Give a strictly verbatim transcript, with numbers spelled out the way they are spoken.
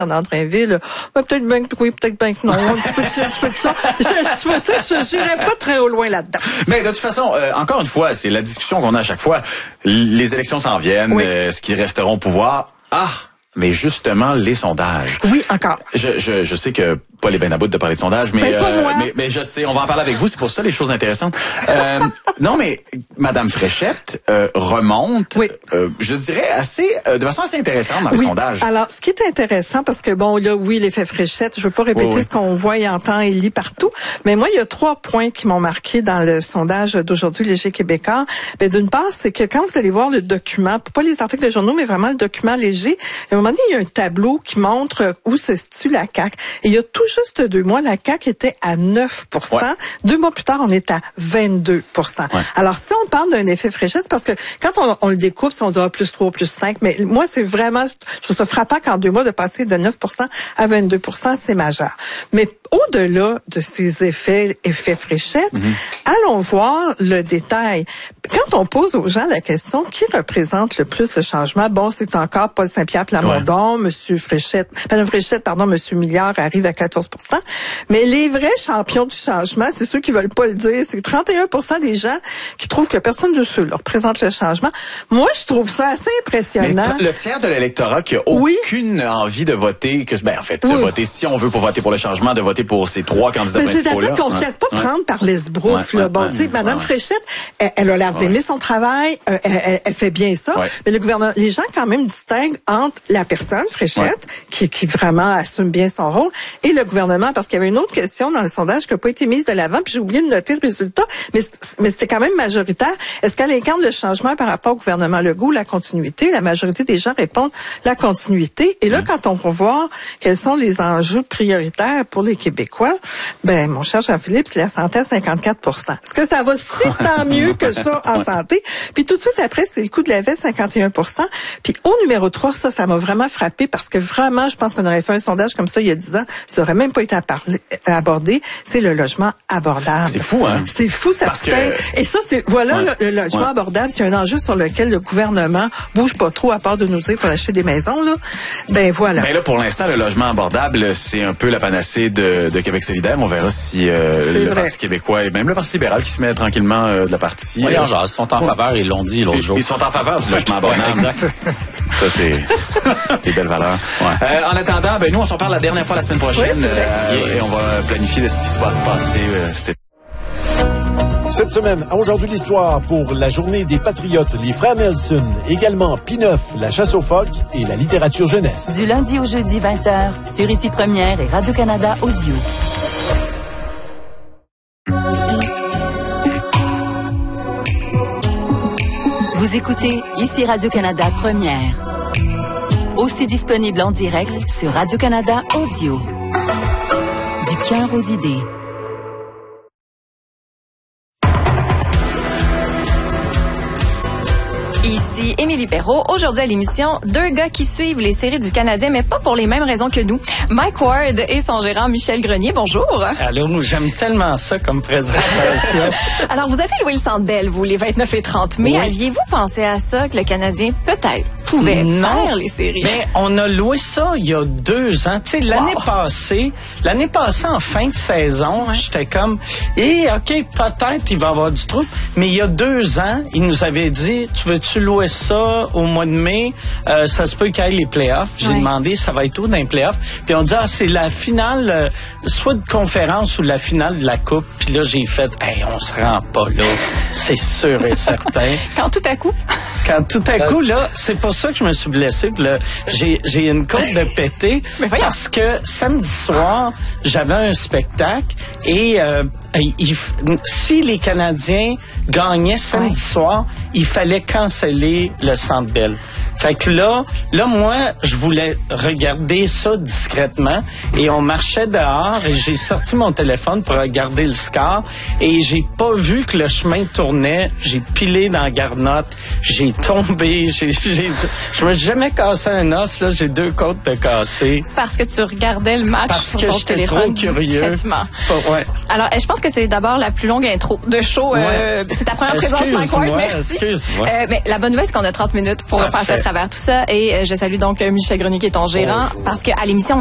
dans Drainville, ben, peut-être bien que oui, peut-être bien que non, un petit peu de ça, un petit peu de ça. Je, je, je, je n'irai pas très au loin là-dedans. Mais de toute façon, euh, encore une fois, c'est la discussion qu'on a à chaque fois. Les élections s'en viennent, oui. euh, ce qui resteront au pouvoir. Ah! Mais justement, les sondages. Oui, encore. Je, je, je sais que Paul est bien à bout de parler de sondages, mais, ben, pas euh, moi. mais, mais je sais, on va en parler avec vous, c'est pour ça les choses intéressantes. Euh, non, mais Madame Fréchette euh, remonte, oui. euh, je dirais, assez, euh, de façon assez intéressante dans les oui. sondages. Alors, ce qui est intéressant, parce que bon, là, oui, l'effet Fréchette, je veux pas répéter oui, oui. ce qu'on voit et entend et lit partout, mais moi, il y a trois points qui m'ont marqué dans le sondage d'aujourd'hui, Léger Québécois. Ben, d'une part, c'est que quand vous allez voir le document, pas les articles de journaux, mais vraiment le document Léger, à un moment donné, il y a un tableau qui montre où se situe la C A Q. Et il y a tout juste deux mois, la C A Q était à neuf pour cent. Ouais. Deux mois plus tard, on est à vingt-deux pour cent. Ouais. Alors, si on parle d'un effet Fréchette, c'est parce que quand on, on le découpe, si on dira plus trois, plus cinq, mais moi, c'est vraiment, je trouve ça frappant qu'en deux mois, de passer de neuf pour cent à vingt-deux pour cent, c'est majeur. Mais au-delà de ces effets, effets Fréchette, mm-hmm. allons voir le détail. Quand on pose aux gens la question, qui représente le plus le changement? Bon, c'est encore Paul Saint-Pierre Plamondon, ouais. Monsieur Fréchette, Madame Fréchette, pardon, Monsieur Milliard arrive à quatorze pour cent. Mais les vrais champions du changement, c'est ceux qui veulent pas le dire. C'est trente et un pour cent des gens qui trouvent que personne de ceux leur représente le changement. Moi, je trouve ça assez impressionnant. Mais le tiers de l'électorat qui a oui. aucune envie de voter, que ben en fait, oui. de voter, si on veut pour voter pour le changement, de voter pour ces trois candidats mais principaux-là. C'est-à-dire qu'on ne se laisse pas ouais. prendre par l'esbrouf. Ouais. Là. Bon, ouais. tu sais, Madame ouais. Fréchette, elle, elle a l'air d'aimer ouais. son travail, euh, elle, elle, elle fait bien ça. Ouais. Mais le gouvernement, les gens quand même distinguent entre la personne Fréchette, ouais. qui, qui vraiment assume bien son rôle, et le gouvernement, parce qu'il y avait une autre question dans le sondage qui n'a pas été mise de l'avant, puis j'ai oublié de noter le résultat, mais, mais c'était quand même majoritaire. Est-ce qu'elle incarne le changement par rapport au gouvernement Legault, la continuité? La majorité des gens répondent la continuité. Et là, mmh. quand on va voir quels sont les enjeux prioritaires pour les Québécois, ben, mon cher Jean-Philippe, c'est la santé à cinquante-quatre pour cent. Est-ce que ça va si tant mieux que ça en santé? Puis tout de suite après, c'est le coût de la vie, cinquante et un pour cent. Puis au numéro trois, ça, ça m'a vraiment frappé parce que vraiment, je pense qu'on aurait fait un sondage comme ça il y a dix ans, ça aurait même pas été à parler, à aborder, c'est le logement abordable. C'est fou, hein? C'est fou, ça parce putain. Que... Et ça, c'est, voilà, ouais. le, le logement ouais. abordable, c'est un enjeu sur lequel le gouvernement bouge pas trop, à part de nous dire qu'il faut acheter des maisons, là. Ben, voilà. Ben là, pour l'instant, le logement abordable, c'est un peu la panacée de, de Québec solidaire. On verra si euh, le vrai. Parti québéquois et même le Parti libéral qui se met tranquillement euh, de la partie. Oui, euh, genre, ils sont en faveur, ils l'ont dit l'autre ils, jour. Ils sont en faveur du logement abordable. Exact. Ça, c'est des belles valeurs. Ouais. Euh, en attendant, ben nous, on s'en parle la dernière fois la semaine prochaine oui, euh, et on va planifier ce qui se va se passer. Euh, Cette semaine, à Aujourd'hui l'Histoire, pour la journée des Patriotes, les frères Nelson, également Pie neuf, la chasse aux phoques et la littérature jeunesse. Du lundi au jeudi, vingt heures, sur Ici Première et Radio-Canada Audio. Vous écoutez Ici Radio-Canada Première. Aussi disponible en direct sur Radio-Canada Audio. Du cœur aux idées. Ici Émilie Perrault. Aujourd'hui à l'émission, deux gars qui suivent les séries du Canadien, mais pas pour les mêmes raisons que nous. Mike Ward et son gérant Michel Grenier. Bonjour. Allô, j'aime tellement ça comme présentation. Alors, vous avez loué le Centre Bell, vous, les vingt-neuf et trente mai. Oui. Aviez-vous pensé à ça, que le Canadien, peut-être, pouvait non, faire les séries? Mais on a loué ça il y a deux ans. Tu sais, l'année wow. passée, l'année passée, en fin de saison, ouais. j'étais comme, eh, OK, peut-être il va y avoir du trou. Mais il y a deux ans, il nous avait dit, tu veux-tu louer ça au mois de mai? Euh, ça se peut qu'il y ait les playoffs. J'ai ouais. demandé, ça va être où dans les playoffs? Puis on dit, ah, c'est la finale, euh, soit de conférence ou la finale de la Coupe. Puis là, j'ai fait, hey, on se rend pas là. C'est sûr et certain. Quand tout à coup? Quand tout à coup, là, c'est pour ça que je me suis blessé. Puis là, j'ai, j'ai une côte de pété parce que samedi soir, j'avais un spectacle et euh, il, si les Canadiens gagnaient samedi ouais. soir, il fallait canceller le Centre Bell. Fait que là, là, moi, je voulais regarder ça discrètement et on marchait dehors et j'ai sorti mon téléphone pour regarder le score et j'ai pas vu que le chemin tournait. J'ai pilé dans la garnotte, j'ai tombé. J'ai, j'ai, je me suis jamais cassé un os, là. J'ai deux côtes de cassées. Parce que tu regardais le match Parce sur que ton j'étais téléphone trop curieux. discrètement. Faut, ouais. Alors, je pense que c'est d'abord la plus longue intro de show. Euh, c'est ta première présence, Mike Ward. Merci. Excuse-moi. Euh, mais la bonne nouvelle, c'est qu'on a trente minutes pour Parfait. passer à travers tout ça. Et euh, je salue donc Michel Grenier, qui est ton gérant, Oh. parce qu'à l'émission,